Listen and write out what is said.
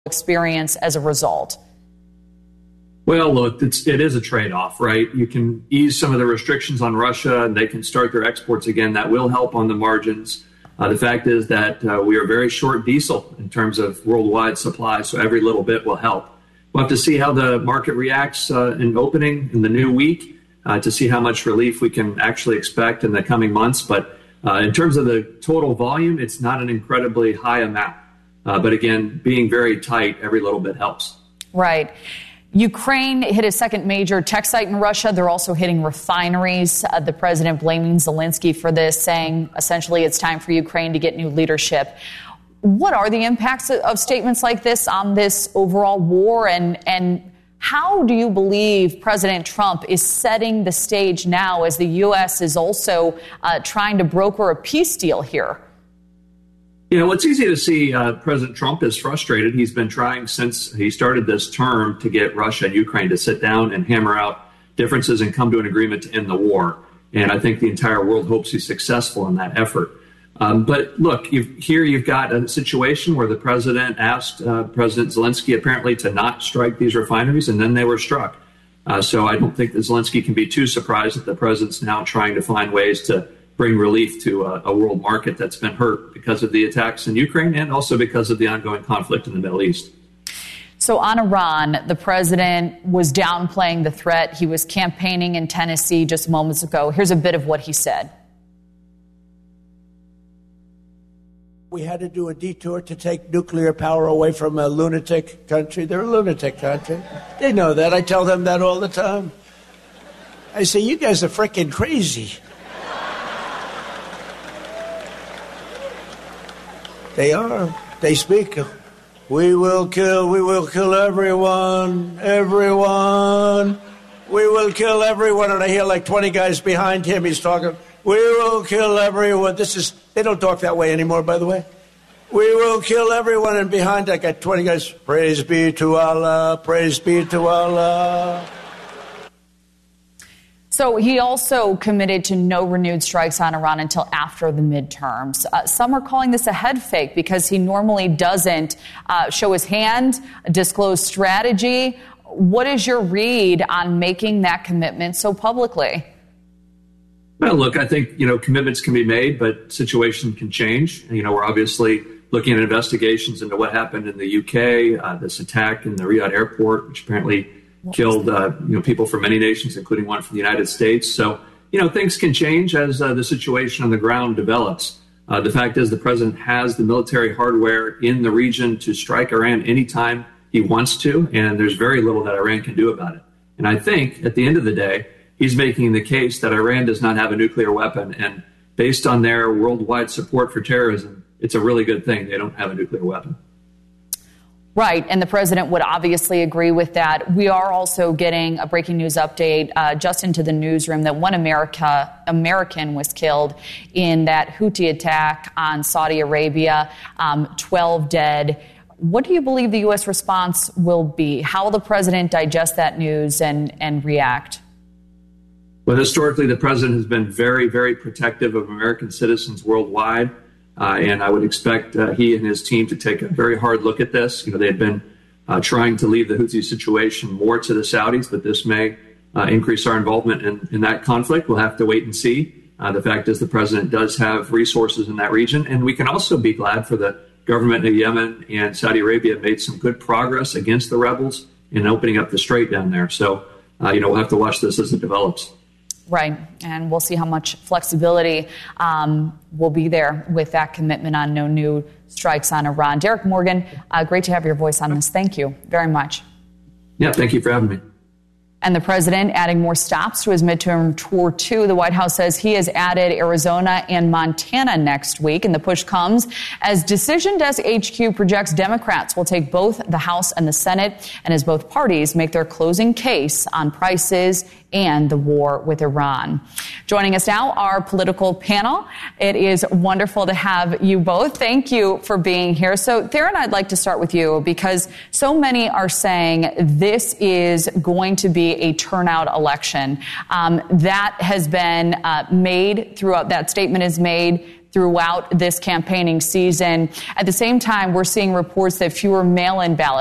experience as a result? Well, look, it is a trade-off, right? You can ease some of the restrictions on Russia and they can start their exports again. That will help on the margins. The fact is that we are very short diesel in terms of worldwide supply, so every little bit will help. We'll have to see how the market reacts in opening in the new week to see how much relief we can actually expect in the coming months. But in terms of the total volume, it's not an incredibly high amount. But again, being very tight, every little bit helps. Right. Ukraine hit a second major tech site in Russia. They're also hitting refineries. The president blaming Zelensky for this, saying essentially it's time for Ukraine to get new leadership. What are the impacts of statements like this on this overall war? And how do you believe President Trump is setting the stage now as the U.S. is also trying to broker a peace deal here? You know, it's easy to see President Trump is frustrated. He's been trying since he started this term to get Russia and Ukraine to sit down and hammer out differences and come to an agreement to end the war. And I think the entire world hopes he's successful in that effort. But look, here you've got a situation where the president asked President Zelensky apparently to not strike these refineries, and then they were struck. So I don't think that Zelensky can be too surprised that the president's now trying to find ways to bring relief to a world market that's been hurt because of the attacks in Ukraine and also because of the ongoing conflict in the Middle East. So on Iran, the president was downplaying the threat. He was campaigning in Tennessee just moments ago. Here's a bit of what he said. We had to do a detour to take nuclear power away from a lunatic country. They're a lunatic country. They know that. I tell them that all the time. I say, you guys are freaking crazy. They are. They speak. We will kill everyone. We will kill everyone. And I hear like 20 guys behind him. He's talking. We will kill everyone. They don't talk that way anymore, by the way. We will kill everyone. And behind I got 20 guys. Praise be to Allah. Praise be to Allah. So he also committed to no renewed strikes on Iran until after the midterms. Some are calling this a head fake because he normally doesn't show his hand, disclose strategy. What is your read on making that commitment so publicly? Well, look, I think, commitments can be made, but situation can change. We're obviously looking at investigations into what happened in the UK, this attack in the Riyadh airport, which apparently killed, people from many nations, including one from the United States. So, things can change as the situation on the ground develops. The fact is the president has the military hardware in the region to strike Iran anytime he wants to, and there's very little that Iran can do about it. And I think at the end of the day, he's making the case that Iran does not have a nuclear weapon. And based on their worldwide support for terrorism, it's a really good thing they don't have a nuclear weapon. Right. And the president would obviously agree with that. We are also getting a breaking news update just into the newsroom that one American was killed in that Houthi attack on Saudi Arabia, 12 dead. What do you believe the U.S. response will be? How will the president digest that news and react? Well, historically, the president has been very, very protective of American citizens worldwide. And I would expect he and his team to take a very hard look at this. They've been trying to leave the Houthi situation more to the Saudis, but this may increase our involvement in that conflict. We'll have to wait and see. The fact is the president does have resources in that region. And we can also be glad for the government of Yemen and Saudi Arabia made some good progress against the rebels in opening up the strait down there. So, we'll have to watch this as it develops. Right. And we'll see how much flexibility will be there with that commitment on no new strikes on Iran. Derek Morgan, great to have your voice on this. Thank you very much. Yeah, thank you for having me. And the president adding more stops to his midterm tour, too. The White House says he has added Arizona and Montana next week. And the push comes as Decision Desk HQ projects Democrats will take both the House and the Senate, and as both parties make their closing case on prices and the war with Iran. Joining us now, our political panel. It is wonderful to have you both. Thank you for being here. So, Theron, I'd like to start with you because so many are saying this is going to be a turnout election. That has been made throughout, that statement is made throughout this campaigning season. At the same time, we're seeing reports that fewer mail-in ballots